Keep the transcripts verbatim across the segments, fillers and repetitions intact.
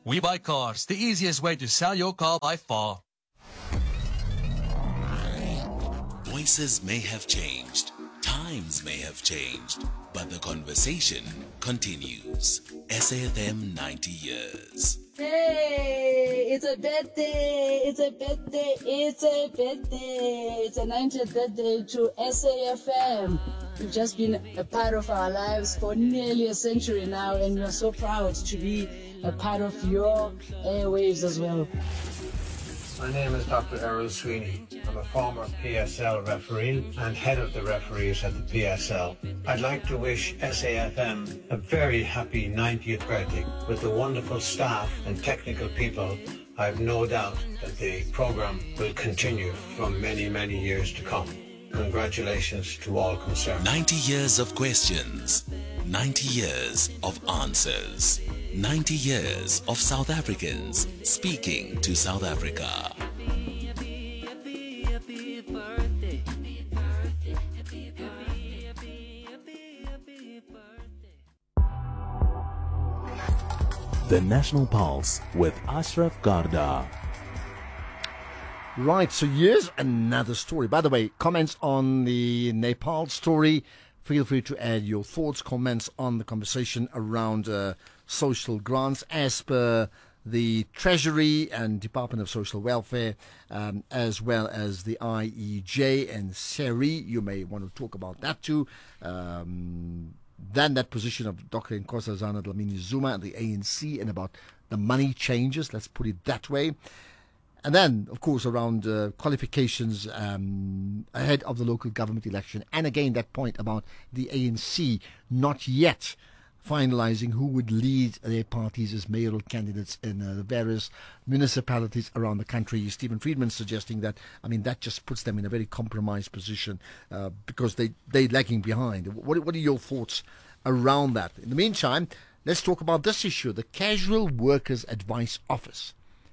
We Buy Cars, the easiest way to sell your car by far. Voices may have changed, times may have changed, but the conversation continues. S A F M ninety years. Hey, it's a birthday, it's a birthday, it's a birthday. It's a ninetieth birthday to S A F M. You've just been a part of our lives for nearly a century now, and we're so proud to be a part of your airwaves as well. My name is Doctor Errol Sweeney. I'm a former P S L referee and head of the referees at the P S L. I'd like to wish S A F M a very happy ninetieth birthday with the wonderful staff and technical people. I have no doubt that the programme will continue for many, many years to come. Congratulations to all concerned. ninety years of questions, ninety years of answers, ninety years of South Africans speaking to South Africa. The National Pulse with Ashraf Garda. Right, so here's another story. By the way, comments on the Nepal story. Feel free to add your thoughts, comments on the conversation around uh, social grants as per the Treasury and Department of Social Welfare, um, as well as the I E J and S E R I. You may want to talk about that too. Um, then that position of Doctor Nkosazana Dlamini Zuma and the A N C and about the money changes, let's put it that way. And then, of course, around uh, qualifications um, ahead of the local government election. And again, that point about the A N C not yet finalizing who would lead their parties as mayoral candidates in uh, the various municipalities around the country. Stephen Friedman suggesting that, I mean, that just puts them in a very compromised position uh, because they, they're lagging behind. What, what are your thoughts around that? In the meantime, let's talk about this issue. The Casual Workers Advice Office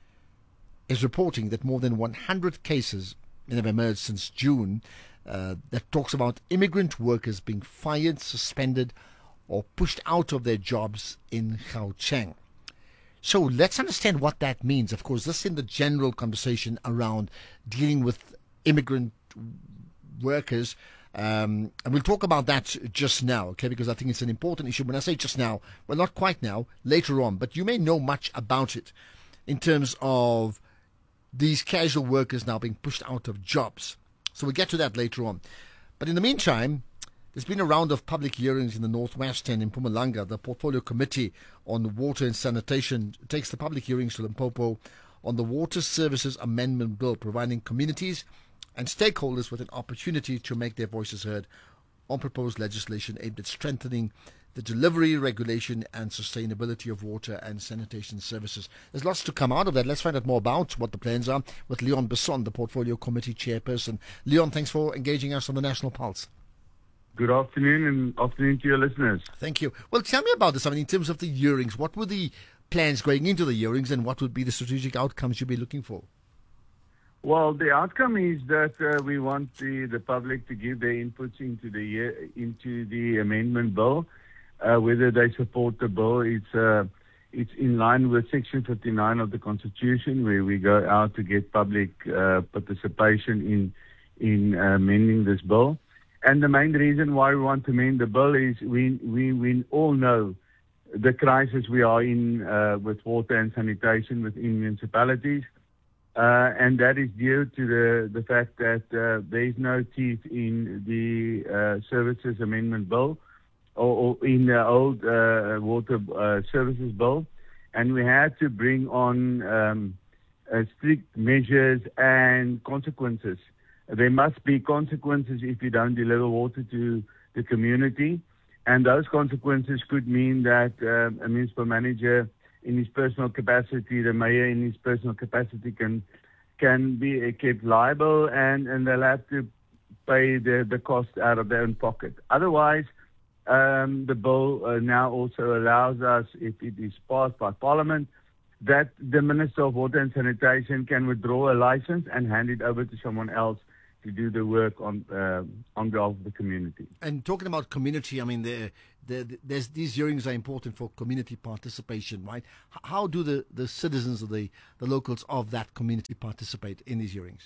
is reporting that more than one hundred cases have emerged since June uh, that talks about immigrant workers being fired, suspended, or pushed out of their jobs in Gauteng. So let's understand what that means. Of course, this is in the general conversation around dealing with immigrant workers. Um, and we'll talk about that just now, okay, because I think it's an important issue. When I say just now, well, not quite now, later on, but you may know much about it in terms of these casual workers now being pushed out of jobs. So we'll get to that later on. But in the meantime, there's been a round of public hearings in the Northwest and in Mpumalanga. The Portfolio Committee on Water and Sanitation takes the public hearings to Limpopo on the Water Services Amendment Bill, providing communities and stakeholders with an opportunity to make their voices heard on proposed legislation aimed at strengthening the delivery, regulation and sustainability of water and sanitation services. There's lots to come out of that. Let's find out more about what the plans are with Leon Besson, the Portfolio Committee Chairperson. Leon, thanks for engaging us on the National Pulse. Good afternoon and afternoon to your listeners. Thank you. Well, tell me about this. I mean, in terms of the hearings, what were the plans going into the hearings and what would be the strategic outcomes you'd be looking for? Well, the outcome is that uh, we want the, the public to give their inputs into the into the amendment bill. Uh, whether they support the bill, it's uh, it's in line with Section fifty-nine of the Constitution, where we go out to get public uh, participation in in uh, amending this bill. And the main reason why we want to amend the bill is we we we all know the crisis we are in uh, with water and sanitation within municipalities, uh, and that is due to the the fact that uh, there is no teeth in the uh, Services Amendment Bill. Or, or in the old uh, water uh, services bill, and we had to bring on um, uh, strict measures and consequences. There must be consequences if you don't deliver water to the community, and those consequences could mean that uh, a municipal manager in his personal capacity, the mayor in his personal capacity can can be kept liable, and, and they'll have to pay the, the cost out of their own pocket. Otherwise, Um, the bill uh, now also allows us, if it is passed by Parliament, that the Minister of Water and Sanitation can withdraw a license and hand it over to someone else to do the work on uh, on behalf of the community. And talking about community, I mean, the, the, there's, these hearings are important for community participation, right? H- How do the, the citizens, or the, the locals of that community participate in these hearings?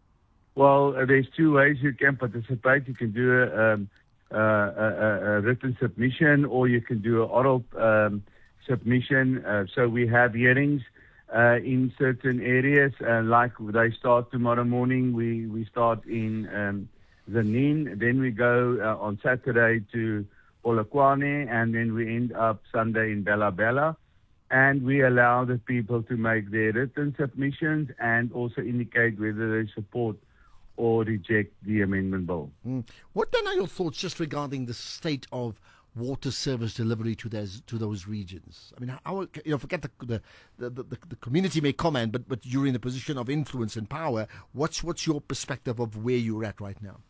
Well, uh, there's two ways you can participate. You can do a, um, uh, a, a a written submission, or you can do an oral um, submission. Uh, so we have hearings uh, in certain areas, uh, like they start tomorrow morning. We, we start in um, Zanin, then we go uh, on Saturday to Polokwane, and then we end up Sunday in Bella Bella. And we allow the people to make their written submissions and also indicate whether they support or reject the amendment bill. Mm. What then are your thoughts just regarding the state of water service delivery to those to those regions? I mean, how, you know, forget the the, the, the the community may comment, but but you're in a position of influence and power. What's what's your perspective of where you're at right now?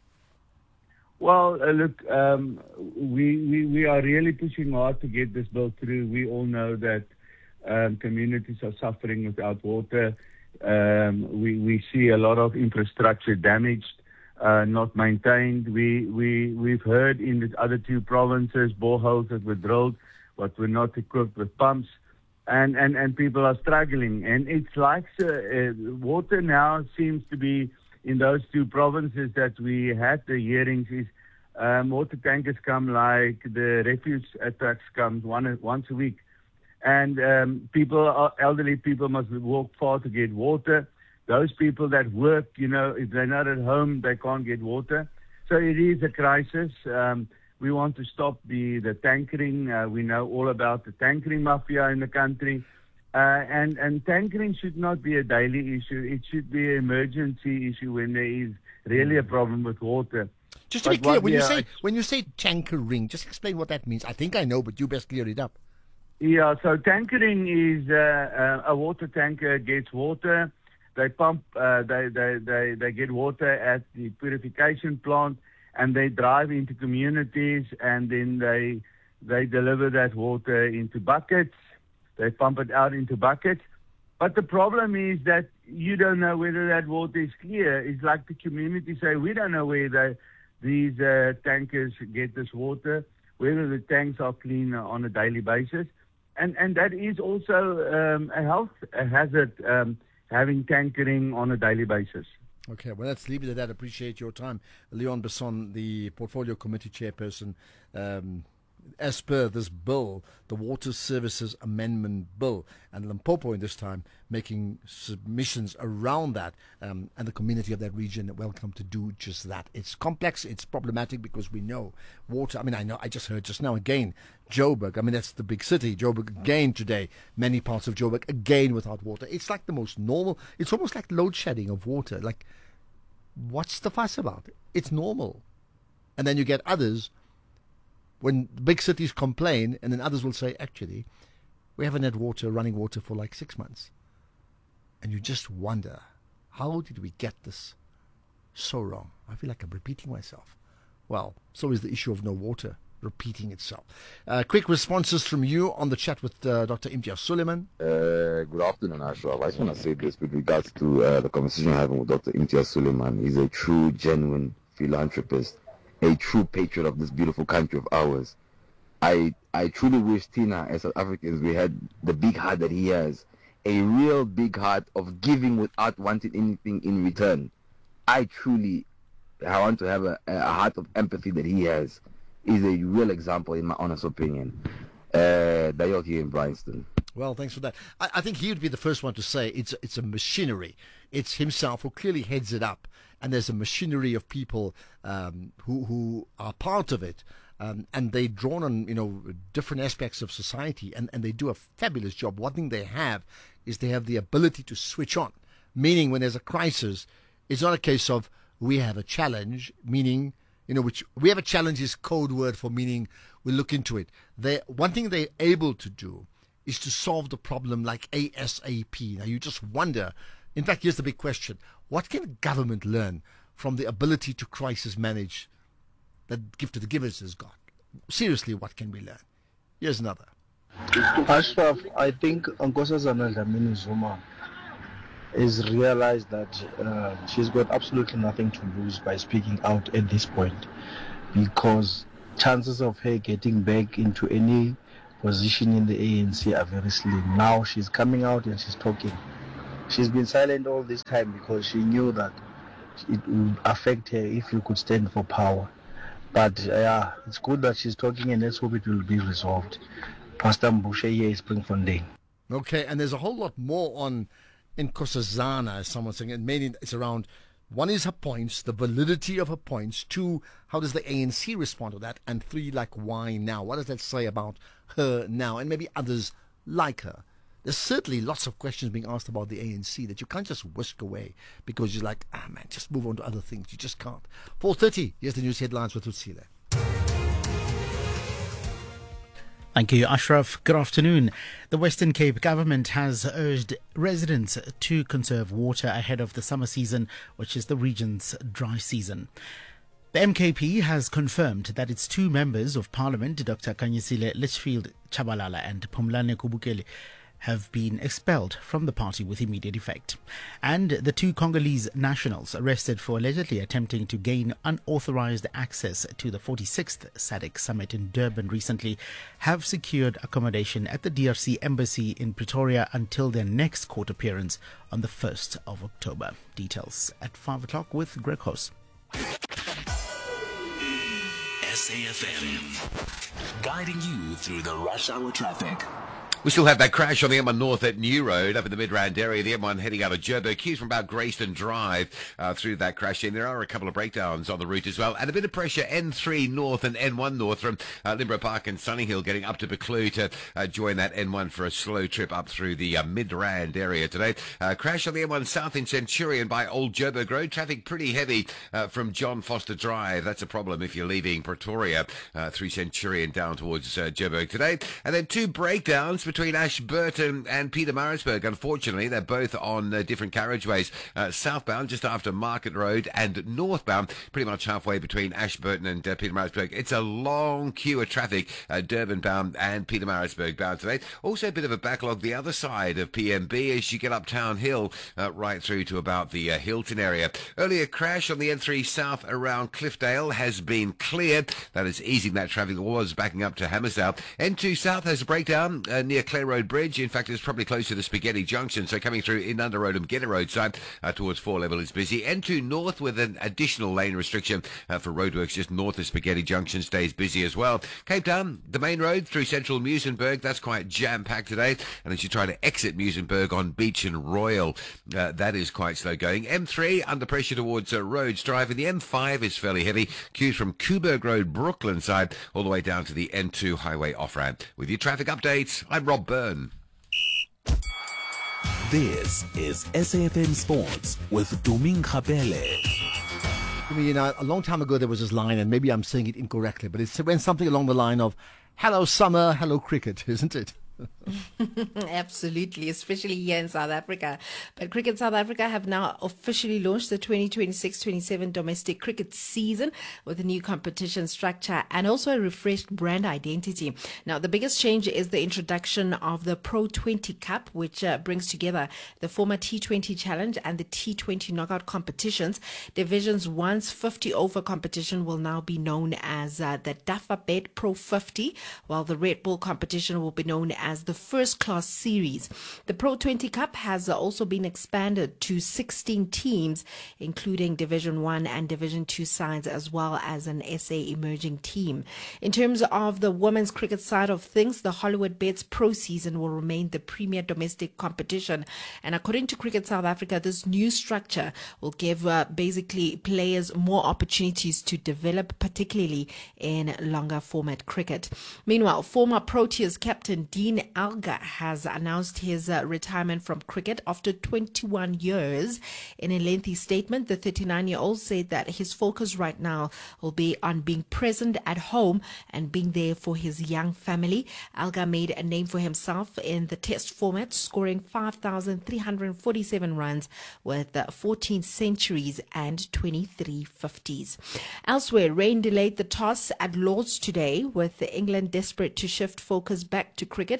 Well, uh, look, um, we, we we are really pushing hard to get this bill through. We all know that um, communities are suffering without water. Um, we, we see a lot of infrastructure damaged, uh, not maintained. We, we, we've heard in the other two provinces, boreholes that were drilled, but were not equipped with pumps, and, and, and people are struggling. And it's like uh, uh, water now seems to be in those two provinces that we had the hearings is um, water tankers come like the refuse trucks come one, once a week. And um, people, are, elderly people must walk far to get water. Those people that work, you know, if they're not at home, they can't get water. So it is a crisis. Um, we want to stop the, the tankering. Uh, we know all about the tankering mafia in the country. Uh, and, and tankering should not be a daily issue. It should be an emergency issue when there is really a problem with water. Just to But be clear, what when we you are- say when you say tankering, just explain what that means. I think I know, but you best clear it up. Yeah, so tankering is uh, uh, a water tanker gets water. They pump, uh, they, they, they, they get water at the purification plant, and they drive into communities, and then they they deliver that water into buckets. They pump it out into buckets. But the problem is that you don't know whether that water is clear. It's like the community say, we don't know where they, these uh, tankers get this water, whether the tanks are clean on a daily basis. And and that is also um, a health hazard, um, having tankering on a daily basis. Okay, well, let's leave it at that. Appreciate your time. Leon Besson, the Portfolio Committee Chairperson. Um, as per this bill, the Water Services Amendment Bill, and Limpopo in this time making submissions around that, um, and the community of that region are welcome to do just that. It's complex, it's problematic, because we know water. I mean, I know, I just heard just now again, Joburg, I mean, that's the big city, Joburg again today, many parts of Joburg again without water. It's like the most normal, it's almost like load shedding of water. Like, what's the fuss about? It's normal. And then you get others, when big cities complain, and then others will say, actually, we haven't had water, running water, for like six months. And you just wonder, how did we get this so wrong? I feel like I'm repeating myself. Well, so is the issue of no water repeating itself. Uh, quick responses from you on the chat with uh, Doctor Imtiaz Suleiman. Uh, good afternoon, Ashraf. I just want to say this with regards to uh, the conversation I'm having with Doctor Imtiaz Suleiman. He's a true, genuine philanthropist, a true patriot of this beautiful country of ours. I I truly wish, Tina, as South Africans, we had the big heart that he has, a real big heart of giving without wanting anything in return. I truly, I want to have a, a heart of empathy that he has. Is a real example, in my honest opinion. Uh, Dayot here in Bryanston. Well, thanks for that. I, I think he would be the first one to say it's it's a machinery. It's himself who clearly heads it up, and there's a machinery of people um, who who are part of it, um, and they drawn on you know different aspects of society, and, and they do a fabulous job. One thing they have is they have the ability to switch on, meaning when there's a crisis, it's not a case of we have a challenge, meaning. You know, which we have a challenge is code word for meaning we'll look into it. They one thing they're able to do is to solve the problem like ASAP. Now you just wonder, in fact, here's the big question. What can government learn from the ability to crisis manage that Gift to the Givers has got? Seriously, what can we learn? Here's another. Ashraf, I think Nkosazana Dlamini Zuma is realize that uh, she's got absolutely nothing to lose by speaking out at this point, because chances of her getting back into any position in the A N C are very slim. Now she's coming out and she's talking. She's been silent all this time because she knew that it would affect her if you could stand for power. But uh, yeah, it's good that she's talking, and let's hope it will be resolved. Pastor Mbushe here is Springfontein. Okay, and there's a whole lot more on Nkosazana, as someone's saying. And mainly it's around, one is her points, the validity of her points. Two, how does the A N C respond to that? And three, like, why now? What does that say about her now? And maybe others like her. There's certainly lots of questions being asked about the A N C that you can't just whisk away because you're like, ah, man, just move on to other things. You just can't. four thirty, here's the news headlines with Utsile. Thank you, Ashraf. Good afternoon. The Western Cape government has urged residents to conserve water ahead of the summer season, which is the region's dry season. The M K P has confirmed that its two members of parliament, Doctor Kanyisile Litchfield Chabalala and Phumlane Kubukeli, have been expelled from the party with immediate effect. And the two Congolese nationals arrested for allegedly attempting to gain unauthorized access to the forty-sixth S A D C summit in Durban recently have secured accommodation at the D R C embassy in Pretoria until their next court appearance on the first of October. Details at five o'clock with Greg Hoss. S A F M, guiding you through the rush hour traffic. We still have that crash on the M one North at New Road up in the Midrand area. The M one heading out of Joburg, queues from about Grayston Drive uh, through that crash in. There are a couple of breakdowns on the route as well. And a bit of pressure N three North and N one North from uh, Limborough Park and Sunnyhill getting up to Buccleuch to uh, join that N one for a slow trip up through the uh, Midrand area today. Uh, crash on the M one South in Centurion by Old Joburg Road. Traffic pretty heavy uh, from John Foster Drive. That's a problem if you're leaving Pretoria uh, through Centurion down towards uh, Joburg today. And then two breakdowns between Ashburton and Pietermaritzburg. Unfortunately, they're both on uh, different carriageways. Uh, southbound, just after Market Road, and northbound, pretty much halfway between Ashburton and uh, Pietermaritzburg. It's a long queue of traffic, uh, Durban bound and Pietermaritzburg bound today. Also a bit of a backlog the other side of P M B as you get up Town Hill, uh, right through to about the uh, Hilton area. Earlier crash on the N three South around Cliffdale has been cleared. That is easing that traffic. It was backing up to Hammersdale. N two South has a breakdown uh, near Clare Road Bridge. In fact, it's probably close to the Spaghetti Junction, so coming through in Under Road and Gedder Road side uh, towards four level is busy. N two North with an additional lane restriction uh, for roadworks just north of Spaghetti Junction stays busy as well. Cape Town, the main road through central Muizenberg, that's quite jam-packed today. And as you try to exit Muizenberg on Beach and Royal, uh, that is quite slow going. M three under pressure towards uh, Rhodes Drive, and the M five is fairly heavy. Queues from Kuberg Road, Brooklyn side, all the way down to the N two highway off-ramp. With your traffic updates, I'm Rob Byrne. This is S A F M Sports with Duming Kapele. I mean, you know, a long time ago there was this line, and maybe I'm saying it incorrectly, but it went something along the line of, hello summer, hello cricket, isn't it? Absolutely, especially here in South Africa. But Cricket South Africa have now officially launched the twenty twenty-six twenty-seven domestic cricket season with a new competition structure and also a refreshed brand identity. Now, the biggest change is the introduction of the Pro twenty Cup, which uh, brings together the former T twenty Challenge and the T twenty Knockout competitions. Divisions one's fifty over competition will now be known as uh, the Dafabet Pro fifty, while the Red Bull competition will be known as as the First Class Series. The Pro twenty Cup has also been expanded to sixteen teams, including Division one and Division two sides, as well as an S A emerging team. In terms of the women's cricket side of things, the Hollywood Bets Pro season will remain the premier domestic competition. And according to Cricket South Africa, this new structure will give uh, basically players more opportunities to develop, particularly in longer format cricket. Meanwhile, former Proteas captain Dean Elgar has announced his uh, retirement from cricket after twenty-one years. In a lengthy statement, the thirty-nine-year-old said that his focus right now will be on being present at home and being there for his young family. Elgar made a name for himself in the test format, scoring five thousand three hundred forty-seven runs with uh, fourteen centuries and twenty-three fifties. Elsewhere, rain delayed the toss at Lords today, with England desperate to shift focus back to cricket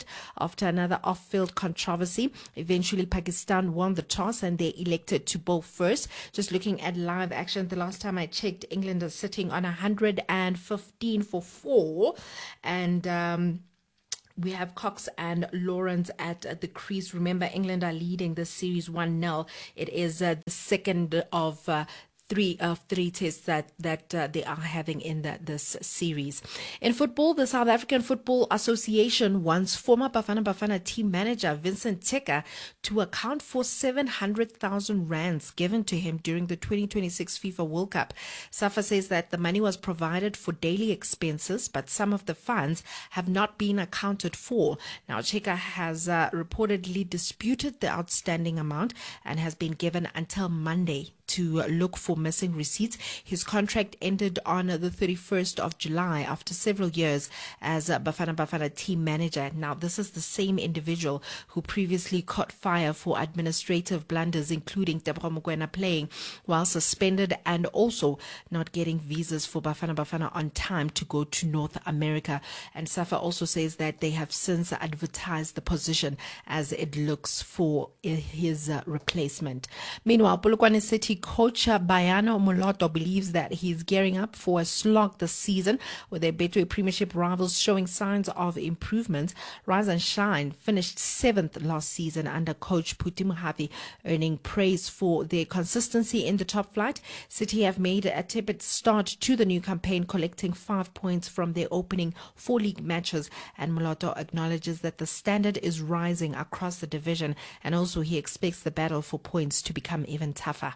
after another off-field controversy. Eventually, Pakistan won the toss and they elected to bowl first. Just looking at live action, the last time I checked, England is sitting on one hundred fifteen for four. And um, we have Cox and Lawrence at uh, the crease. Remember, England are leading this series one nil. It is uh, the second of uh, three of three tests that that uh, they are having in the, this series. In football, the South African Football Association wants former Bafana Bafana team manager Vincent Teka to account for seven hundred thousand rands given to him during the twenty twenty-six FIFA World Cup. SAFA says that the money was provided for daily expenses, but some of the funds have not been accounted for. Now, Teka has uh, reportedly disputed the outstanding amount and has been given until Monday to look for missing receipts. His contract ended on the thirty-first of July after several years as a Bafana Bafana team manager. Now, this is the same individual who previously caught fire for administrative blunders, including Tebogo Mokoena playing while suspended and also not getting visas for Bafana Bafana on time to go to North America. And SAFA also says that they have since advertised the position as it looks for his uh, replacement. Meanwhile, Polokwane City coach Bayano Moloto believes that he's gearing up for a slog this season, with their Betway Premiership rivals showing signs of improvement. Rise and Shine finished seventh last season under coach Puti Mohapi, earning praise for their consistency in the top flight. City have made a tepid start to the new campaign, collecting five points from their opening four league matches, and Moloto acknowledges that the standard is rising across the division, and also he expects the battle for points to become even tougher.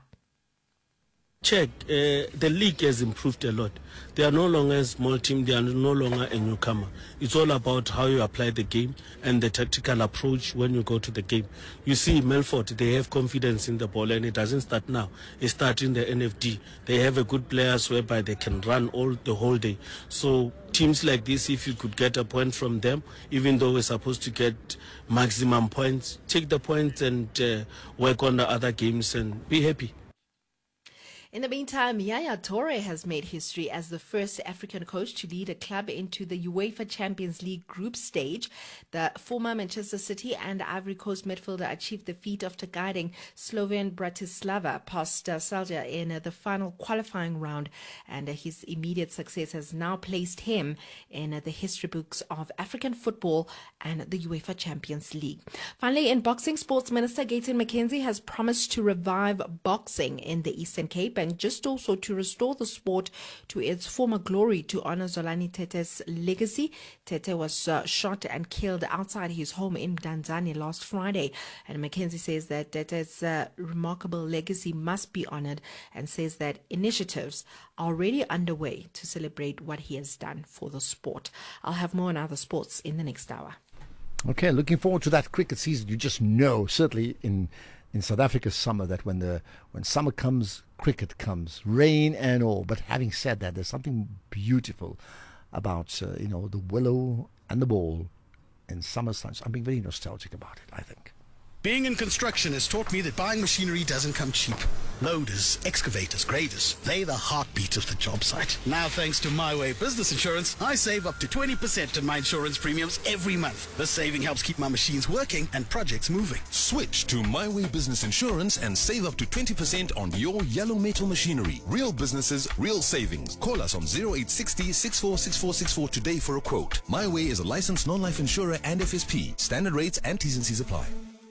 Check, uh, the league has improved a lot. They are no longer a small team, they are no longer a newcomer. It's all about how you apply the game and the tactical approach when you go to the game. You see, Melfort, they have confidence in the ball, and it doesn't start now. It starts in the N F D. They have a good players whereby they can run all the whole day. So teams like this, if you could get a point from them, even though we're supposed to get maximum points, take the points and uh, work on the other games and be happy. In the meantime, Yaya Toure has made history as the first African coach to lead a club into the UEFA Champions League group stage. The former Manchester City and Ivory Coast midfielder achieved the feat after guiding Slovan Bratislava past uh, Celje in uh, the final qualifying round, and uh, his immediate success has now placed him in uh, the history books of African football and the UEFA Champions League. Finally, in boxing, Sports Minister Gayton McKenzie has promised to revive boxing in the Eastern Cape, and just also to restore the sport to its former glory to honor Zolani Tete's legacy. Tete was uh, shot and killed outside his home in Mdantsane last Friday, and McKenzie says that Tete's uh, remarkable legacy must be honored, and says that initiatives are already underway to celebrate what he has done for the sport. I'll have more on other sports in the next hour. Okay, looking forward to that cricket season. You just know, certainly in in South Africa's summer, that when the when summer comes, cricket comes, rain and all. But having said that, there's something beautiful about uh, you know the willow and the ball in summer sunshine. I'm being very nostalgic about it, I think. Being in construction has taught me that buying machinery doesn't come cheap. Loaders, excavators, graders, they're the heartbeat of the job site. Now, thanks to My Way Business Insurance, I save up to twenty percent on my insurance premiums every month. This saving helps keep my machines working and projects moving. Switch to My Way Business Insurance and save up to twenty percent on your yellow metal machinery. Real businesses, real savings. Call us on zero eight six zero, six four six four six four today for a quote. My Way is a licensed non-life insurer and F S P. Standard rates and T's and C's apply.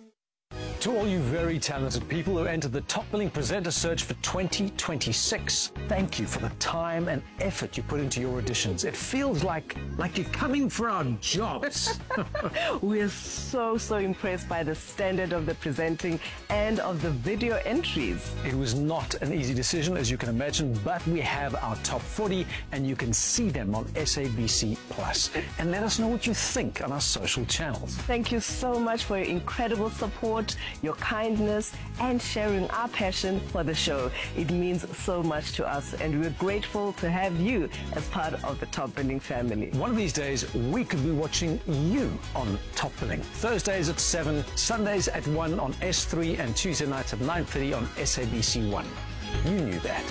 To all you very talented people who entered the Top Billing Presenter Search for twenty twenty-six, thank you for the time and effort you put into your auditions. It feels like like you're coming for our jobs. We're so, so impressed by the standard of the presenting and of the video entries. It was not an easy decision, as you can imagine, but we have our top forty, and you can see them on S A B C Plus. And let us know what you think on our social channels. Thank you so much for your incredible support, your kindness, and sharing our passion for the show. It means so much to us, and we're grateful to have you as part of the Top Billing family. One of these days, we could be watching you on Top Billing. Thursdays at seven, Sundays at one on S three, and Tuesday nights at nine thirty on S A B C one. You knew that.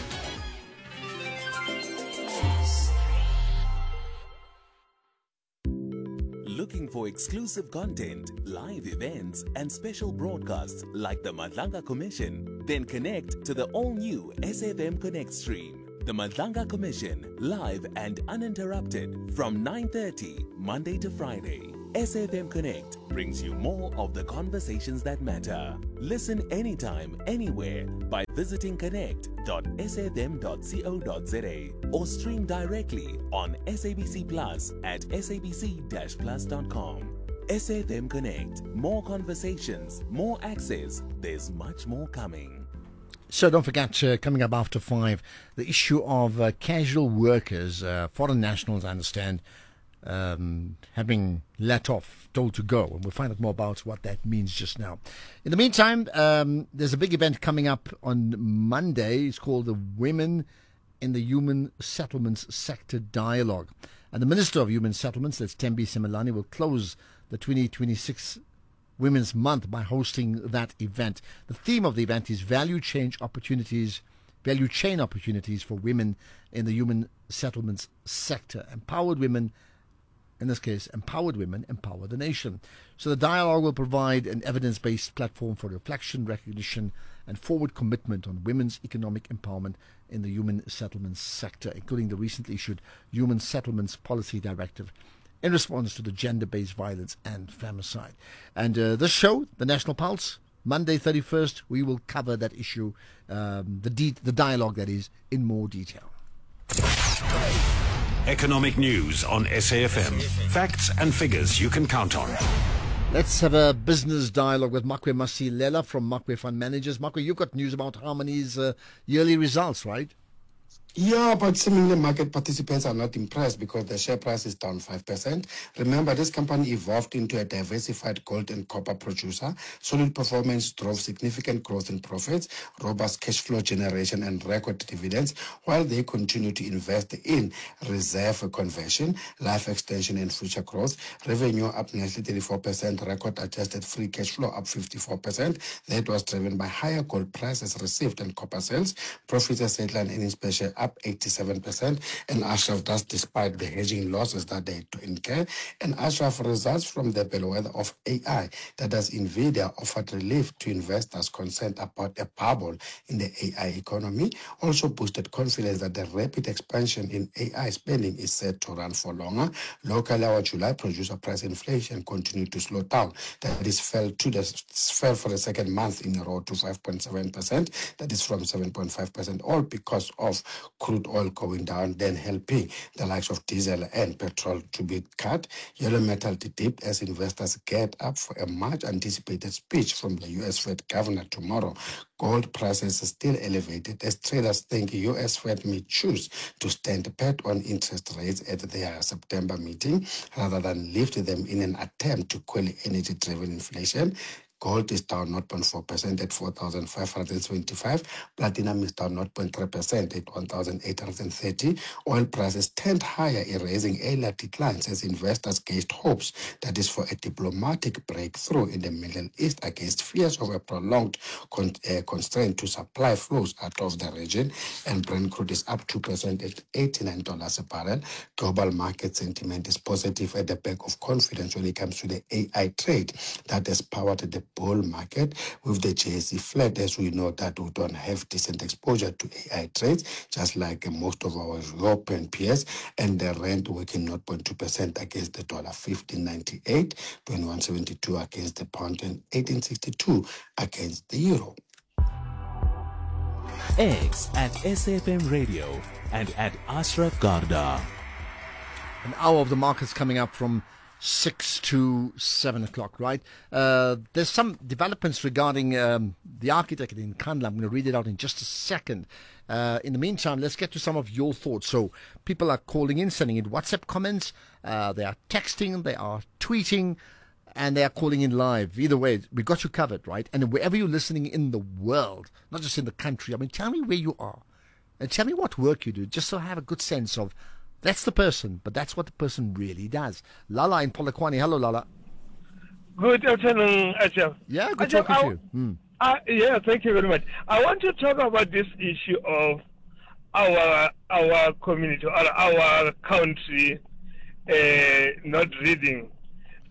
Looking for exclusive content, live events, and special broadcasts like the Madlanga Commission? Then connect to the all-new S A F M Connect stream. The Madlanga Commission, live and uninterrupted from nine thirty Monday to Friday. S A F M Connect brings you more of the conversations that matter. Listen anytime, anywhere by visiting connect dot s a f m dot co dot z a or stream directly on S A B C Plus at s a b c dash plus dot com. S A F M Connect. More conversations, more access. There's much more coming. So don't forget, uh, coming up after five, the issue of uh, casual workers, uh, foreign nationals, I understand, um, having let off, told to go. And we'll find out more about what that means just now. In the meantime, um, there's a big event coming up on Monday. It's called the Women in the Human Settlements Sector Dialogue. And the Minister of Human Settlements, that's Thembi Simelane, will close the twenty twenty-six Women's Month by hosting that event. The theme of the event is value chain opportunities, value chain opportunities for women in the human settlements sector. Empowered women, in this case, empowered women empower the nation. So the dialogue will provide an evidence-based platform for reflection, recognition, and forward commitment on women's economic empowerment in the human settlements sector, including the recently issued Human Settlements Policy Directive, in response to the gender-based violence and femicide. And uh, this show, The National Pulse, Monday thirty-first, we will cover that issue, um, the, de- the dialogue that is, in more detail. Economic news on S A F M. Facts and figures you can count on. Let's have a business dialogue with Makwe Masilela from Makwe Fund Managers. Makwe, you've got news about Harmony's uh, yearly results, right? Yeah, but seemingly market participants are not impressed because the share price is down five percent. Remember, this company evolved into a diversified gold and copper producer. Solid performance drove significant growth in profits, robust cash flow generation, and record dividends, while they continue to invest in reserve conversion, life extension, and future growth. Revenue up nearly thirty-four percent, record adjusted free cash flow up fifty-four percent. That was driven by higher gold prices received and copper sales. Profits as headline earnings per share up eighty-seven percent, and Ashraf does despite the hedging losses that they incur. And Ashraf results from the bellwether of A I, that as NVIDIA offered relief to investors concerned about a bubble in the A I economy, also boosted confidence that the rapid expansion in A I spending is set to run for longer. Locally, our July producer price inflation continued to slow down. That is fell to the fell for the second month in a row to five point seven percent. That is from seven point five percent, all because of crude oil going down, then helping the likes of diesel and petrol to be cut. Yellow metal dipped as investors get up for a much anticipated speech from the U S Fed governor tomorrow. Gold prices are still elevated as traders think U S Fed may choose to stand pat on interest rates at their September meeting rather than lift them in an attempt to quell energy-driven inflation. Gold is down zero point four percent at four thousand five hundred twenty-five. Platinum is down zero point three percent at one thousand eight hundred thirty. Oil prices turned higher, erasing earlier declines as investors gauged hopes that is for a diplomatic breakthrough in the Middle East against fears of a prolonged con- uh, constraint to supply flows out of the region. And Brent crude is up two percent at eighty-nine dollars a barrel. Global market sentiment is positive at the back of confidence when it comes to the A I trade that has powered the bull market, with the J S E flat, as we know that we don't have decent exposure to A I trades, just like most of our European peers, and the rand working zero point two percent against the dollar, fifteen ninety-eight, twenty-one seventy-two against the pound, and eighteen sixty-two against the euro. X at S A F M Radio and at Ashraf Garda. An hour of the markets coming up from six to seven o'clock, right? Uh, there's some developments regarding um, the architect in Kandla. I'm going to read it out in just a second. Uh, in the meantime, let's get to some of your thoughts. So people are calling in, sending in WhatsApp comments. Uh, they are texting, they are tweeting, and they are calling in live. Either way, we got you covered, right? And wherever you're listening in the world, not just in the country, I mean, tell me where you are and tell me what work you do, just so I have a good sense of that's the person, but that's what the person really does. Lala in Polokwane. Hello, Lala. Good afternoon, Ajahn. Yeah, good Ajahn, talking to you. Mm. Uh, yeah, thank you very much. I want to talk about this issue of our our community or our country uh, not reading.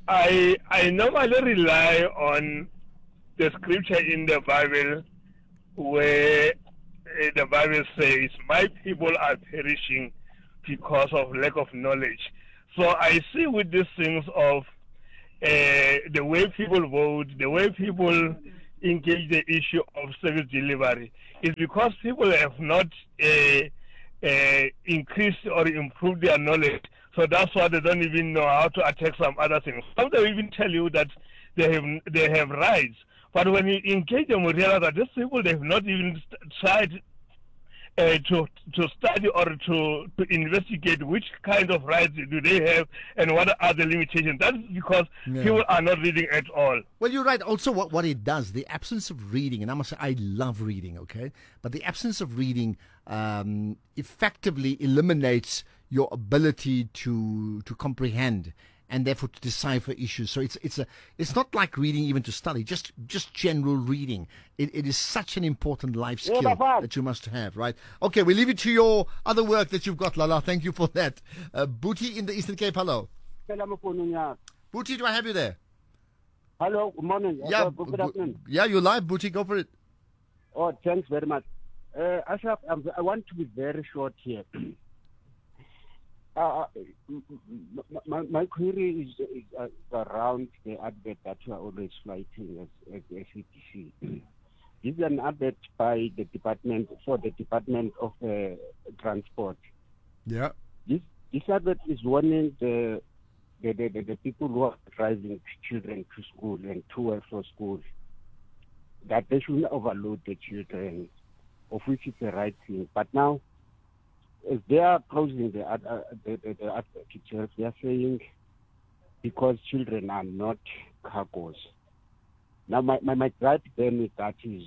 I I normally rely on the scripture in the Bible where uh, the Bible says, "My people are perishing because of lack of knowledge." So I see with these things of uh, the way people vote, the way people engage the issue of service delivery, is because people have not uh, uh, increased or improved their knowledge. So that's why they don't even know how to attack some other things. Some they even tell you that they have they have rights, but when you engage them, you realize that these people they have not even st- tried uh, to to study or to to investigate which kind of rights do they have and what are the limitations. That's because Yeah. people are not reading at all. Well, you're right. Also, what, what it does, the absence of reading, and I must say, I love reading, okay? But the absence of reading um, effectively eliminates your ability to to comprehend and therefore to decipher issues. So it's it's a it's not like reading even to study, just just general reading. It it is such an important life skill that you must have, right? Okay, we leave it to your other work that you've got, Lala. Thank you for that. Uh, Booty in the Eastern Cape, hello. Booty, do I have you there? Hello, good morning. Yeah, Uh, good afternoon. Yeah, you're live, Booty. Go for it. Oh, thanks very much. Uh, Ashraf, I'm, I want to be very short here. uh, m- m- my, my query is, is uh, around the advert that you are always fighting as, as S A P C. This is an advert by the department, for the Department of uh, Transport. Yeah. This this advert is warning the the, the, the, the people who are driving children to school and to and from school that they shouldn't overload the children, of which is the right thing. But now, as they are closing the ad- uh, the, the, the advertisers, they are saying because children are not cargos. Now, my, my, my gripe then with that is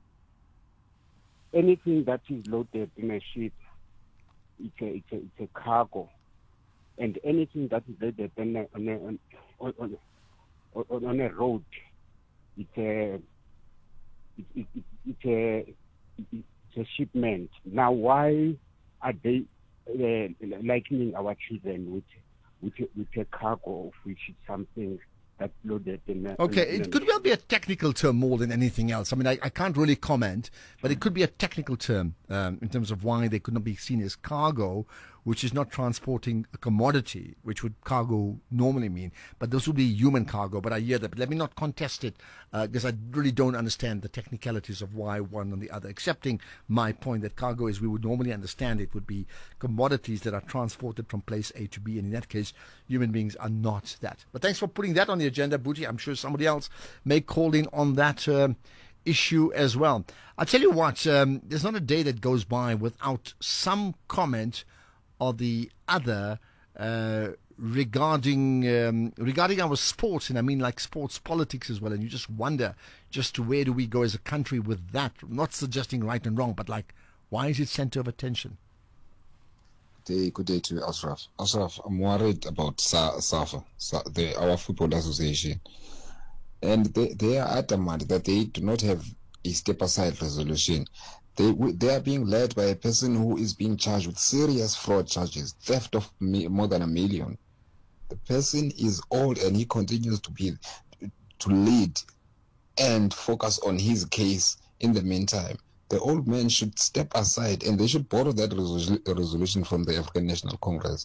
anything that is loaded in a ship, it's a, it's a, it's a cargo. And anything that is loaded on a, on a, on, on, on, on a road, it's a, it, it, it, it's a, it's a shipment. Now, why are they uh, likening our children with, with, with a cargo of which is something that's loaded in a, Okay, in a, it could well be a technical term more than anything else. I mean, I, I can't really comment, but it could be a technical term um, in terms of why they could not be seen as cargo, which is not transporting a commodity, which would cargo normally mean. But those would be human cargo, but I hear that. But let me not contest it, uh, because I really don't understand the technicalities of why one and the other, accepting my point that cargo, as we would normally understand it, would be commodities that are transported from place A to B, and in that case, human beings are not that. But thanks for putting that on the agenda, Booty. I'm sure somebody else may call in on that um, issue as well. I'll tell you what, um, there's not a day that goes by without some comment or the other uh, regarding um, regarding our sports, and I mean like sports politics as well. And you just wonder, just to where do we go as a country with that? Not suggesting right and wrong, but like, why is it center of attention? Good day, good day to Ashraf. Ashraf, I'm worried about Sa- SAFA, Sa- the, our football association, and they, they are adamant that they do not have a step-aside resolution. They they are being led by a person who is being charged with serious fraud charges, theft of me, more than a million. The person is old and he continues to be to lead and focus on his case. In the meantime, the old man should step aside and they should borrow that resolu- resolution from the African National Congress.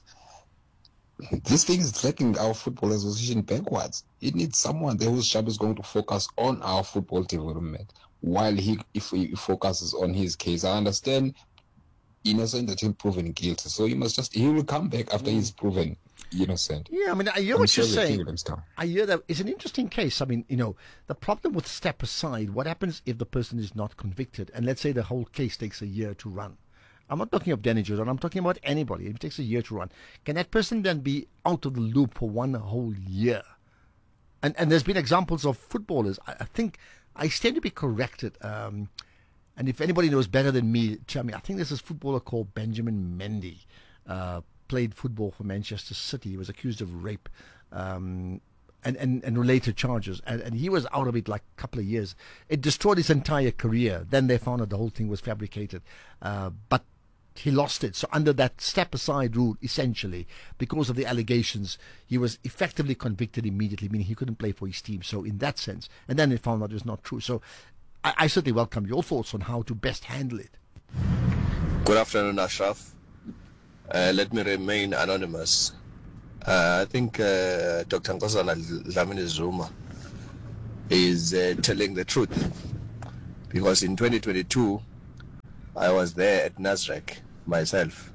This thing is dragging our football association backwards. It needs someone there whose job is going to focus on our football development, while he, if he focuses on his case. I understand innocent until proven guilty, so he must just he will come back after he's proven innocent. Yeah, I mean, I hear I'm what sure you're they'll saying. figure them stuff. I hear that it's an interesting case. I mean, you know, the problem with step aside, what happens if the person is not convicted? And let's say the whole case takes a year to run. I'm not talking of Danny Jordan, I'm talking about anybody. If it takes a year to run, can that person then be out of the loop for one whole year? And and there's been examples of footballers. I, I think I stand to be corrected. Um, and if anybody knows better than me, tell me. I think there's this footballer called Benjamin Mendy. Uh, played football for Manchester City. He was accused of rape um, and, and, and related charges. And, and he was out of it like a couple of years. It destroyed his entire career. Then they found out the whole thing was fabricated. Uh, but he lost it. So under that step-aside rule, essentially, because of the allegations, he was effectively convicted immediately, meaning he couldn't play for his team. So in that sense, and then it found out it was not true. So I, I certainly welcome your thoughts on how to best handle it. Good afternoon, Ashraf. Uh, let me remain anonymous. Uh, I think uh, Doctor Nkosazana Dlamini Zuma is uh, telling the truth, because in twenty twenty-two, I was there at Nasrec myself.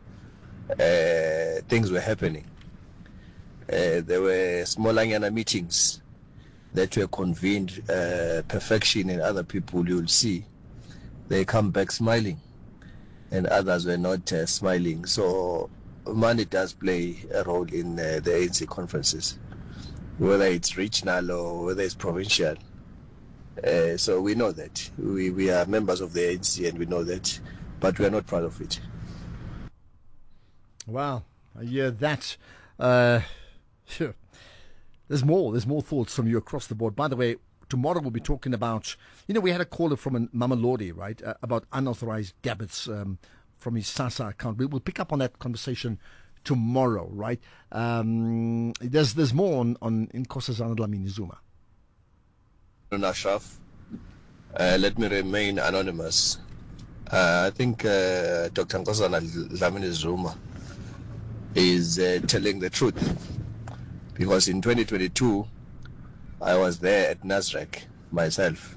Uh, things were happening. Uh, there were small Anyana meetings that were convened. Uh, Perfection and other people, you'll see, they come back smiling, and others were not uh, smiling. So money does play a role in uh, the A N C conferences, whether it's regional or whether it's provincial. Uh, so we know that. We, we are members of the A N C and we know that, but we are not proud of it. Wow, I hear that. Uh, sure. There's more. There's more thoughts from you across the board. By the way, tomorrow we'll be talking about, you know, we had a caller from a Mamelodi, right, uh, about unauthorized debits um, from his SASSA account. We will pick up on that conversation tomorrow, right? Um, there's there's more on, on Nkosazana Dlamini Zuma. Ashraf, uh, let me remain anonymous. Uh, I think uh, Doctor Nkosazana Dlamini Zuma is uh, telling the truth, because in twenty twenty-two, I was there at Nasrec myself.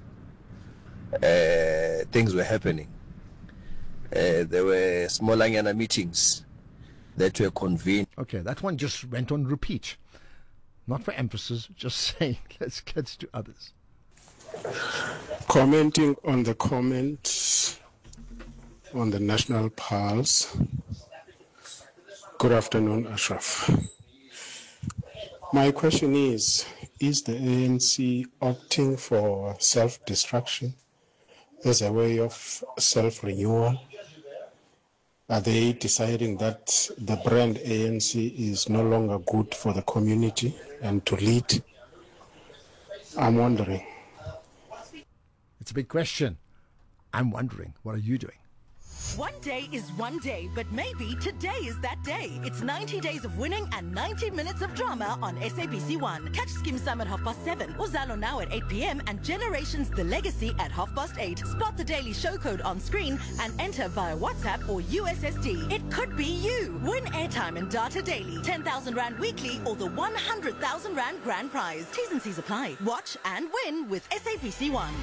Uh, things were happening. Uh, there were small Anyana meetings that were convened. Okay, that one just went on repeat. Not for emphasis, just saying. Let's get to others. Commenting on the comment on the National Pulse. Good afternoon, Ashraf. My question is, is the A N C opting for self-destruction as a way of self-renewal? Are they deciding that the brand A N C is no longer good for the community and to lead? I'm wondering. It's a big question. I'm wondering, what are you doing? One day is one day, but maybe today is that day. It's ninety days of winning and ninety minutes of drama on S A B C one. Catch Skim Sam at half past seven, Uzalo now at eight p.m. and Generations The Legacy at half past eight. Spot the daily show code on screen and enter via WhatsApp or U S S D. It could be you. Win airtime and data daily, ten thousand Rand weekly or the one hundred thousand Rand grand prize. T's and C's apply. Watch and win with S A B C one.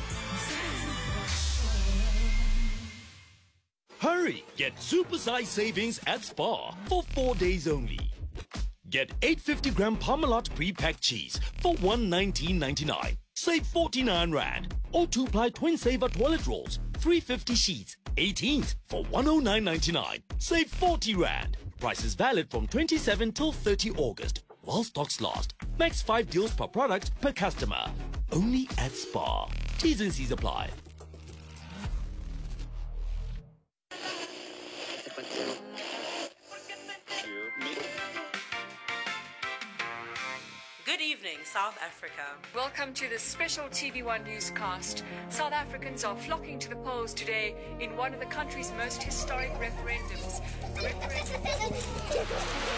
Hurry! Get supersized savings at Spar for four days only. Get eight hundred fifty gram Parmalat pre-packed cheese for one nineteen ninety-nine. Save forty-nine Rand. Or two-ply twin saver toilet rolls, three hundred fifty sheets, eighteens for one oh nine ninety-nine. Save forty Rand. Prices valid from twenty-seventh till thirtieth August. While stocks last. Max five deals per product per customer. Only at Spar. T's and C's apply. Good evening, South Africa. Welcome to the special T V one newscast. South Africans are flocking to the polls today in one of the country's most historic referendums. Referendum